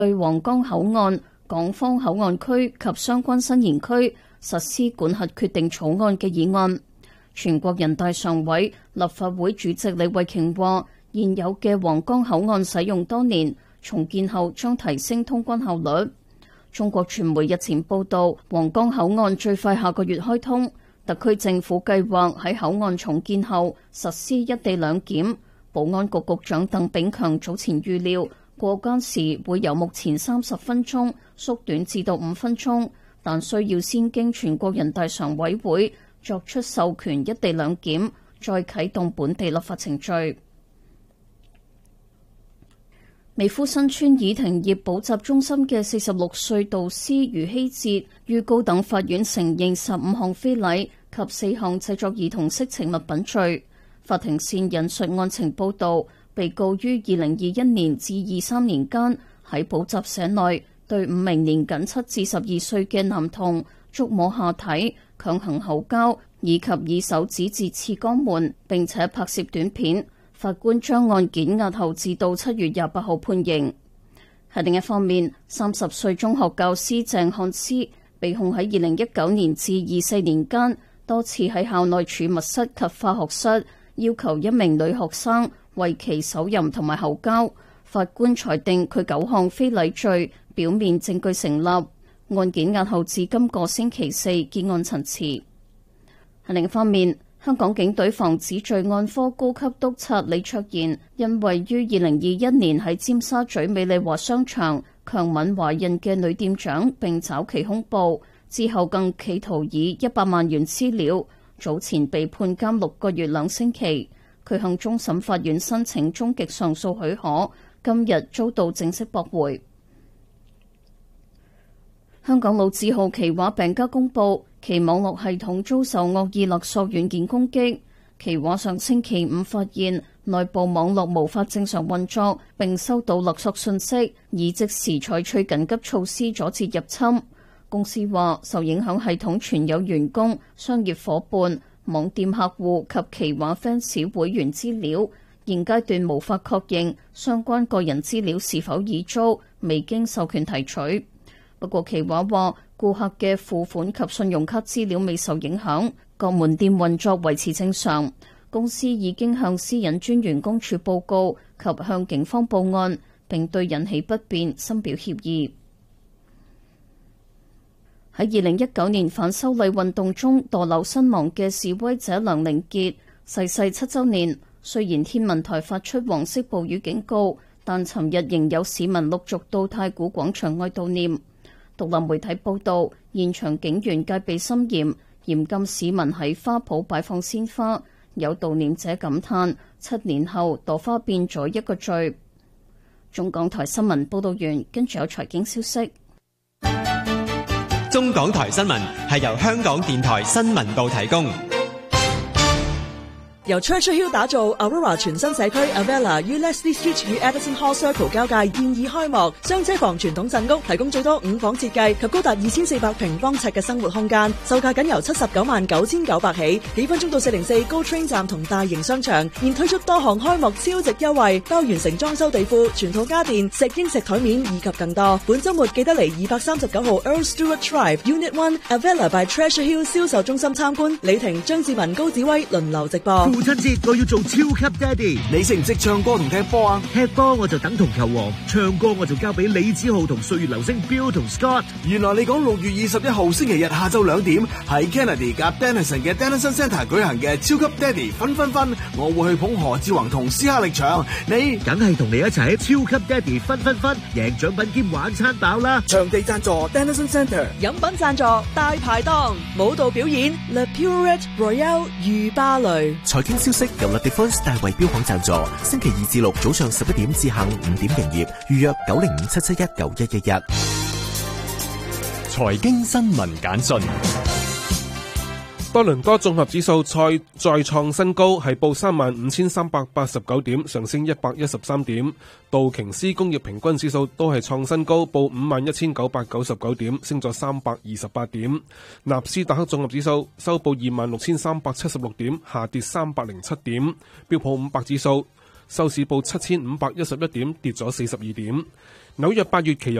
對皇崗口岸、港方口岸區及相關新園區實施管轄決定草案嘅議案。全國人大常委、立法會主席李慧瓊話：現有嘅皇崗口岸使用多年，重建後將提升通關效率。中國傳媒日前報道，皇崗口岸最快下個月開通。特區政府計劃喺口岸重建後實施一地兩檢。保安局局長鄧炳強早前預料，過關時會由目前30分鐘縮短至到5分鐘，但需要先經全國人大常委會作出授權一地兩檢，再啟動本地立法程序。美孚新村已停業補習中心嘅46歲導師余希哲，於高等法院承認15項非禮及4項製作兒童色情物品罪。法庭線引述案情報導，被告於2021年至23年間喺補習社內對5名年僅7至12歲嘅男童觸摸下體、強行口交以及以手指截刺肛門，並且拍攝短片。法官將案件押後至到7月28號判刑。喺另一方面，30歲中學教師鄭漢詩被控喺2019年至24年間多次喺校內儲物室及化學室要求一名女學生為其手淫同埋口交。法官裁定佢9項非禮罪表面證據成立，案件押後至今個星期四結案陳詞。喺另一方面，香港警隊防止罪案科高級督察李卓賢因為於2021年喺尖沙咀美麗華商場強吻懷孕嘅女店長並找其胸部，之後更企圖以100萬元私了，早前被判監6個月2星期。佢向終審法院申請終極上訴許可，今日遭到正式駁回。香港老字號奇華餅家公佈，其網絡系統遭受惡意勒索軟件攻擊。奇華上星期五發現內部網絡無法正常運作，並收到勒索信息，已即時採取緊急措施阻截入侵。公司話受影響系統存有員工、商業夥伴、網店客戶及奇華 fans 會員資料，現階段無法確認相關個人資料是否已遭未經授權提取。不過奇華話，顧客嘅付款及信用卡資料未受影響，各門店運作維持正常。公司已經向私隱專員公署報告及向警方報案，並對引起不便深表歉意。喺2019年反修例運動中墮樓身亡嘅示威者梁凌傑逝世7週年，雖然天文台發出黃色暴雨警告，但尋日仍有市民陸續到太古廣場外悼念。獨立媒體報道，現場警員戒備森嚴，嚴禁市民喺花圃擺放鮮花。有悼念者感嘆：7年後朵花變咗一個罪。中港台新聞報道完，跟住有財經消息。 中港台新聞係由香港電台新聞部提供。 由 Treasure Hill 打造 Aurora 全新社區 Avella 於 Leslie Street 與 Edison Hall Circle 交界現已開幕，雙車房傳統鎮屋提供最多5房設計及高達2400平方尺嘅生活空間，售價僅由799900起，幾分鐘到404 GO Train 站同大型商場，現推出多項開幕超值優惠，包完成裝修地庫、全套家電、石英石台面以及更多。本週末記得嚟239號 Earl Stewart Drive Unit 1 Avella by Treasure Hill 銷售中心參觀。李婷、張志文、高子威輪流直播。 父親節我要做超級爹哋，你識唔識唱歌同踢波啊？踢波我就等同球王，唱歌我就交俾李子浩同歲月流星 Bill 同 Scott。 原來你講6月21號星期日下晝2點喺 Kennedy 夾 Denison 嘅 Denison Centre 舉行嘅超級爹哋分，我會去捧何志宏同斯哈力場，你梗係同你一齊喺超級爹哋分，贏獎品兼玩餐飽啦！ 場地贊助 Denison Centre， 飲品贊助大排檔，舞蹈表演 Le Purette Royale 御芭蕾。 財經消息由 Le Difference 大衛標行贊助，星期2至6早上11點至下午5點營業，預約905-771-9111。 財經新聞簡訊。 多倫多綜合指數再創新高，係報35,389點，上升113點。道瓊斯工業平均指數都係創新高，報51,999點，升咗328點。納斯達克綜合指數收報26,376點，下跌307點。標普500指數收市報7,511點，跌咗42點。 紐約8月期油